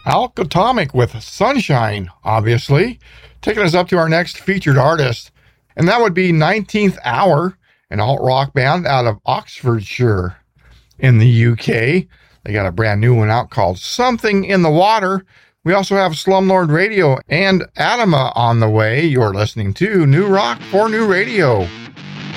Alchatomic with Sunshine, obviously, taking us up to our next featured artist, and that would be 19th Hour, an alt-rock band out of Oxfordshire in the UK. They got a brand new one out called Something in the Water. We also have Slumlord Radio and Adama on the way. You're listening to New Rock for New Radio.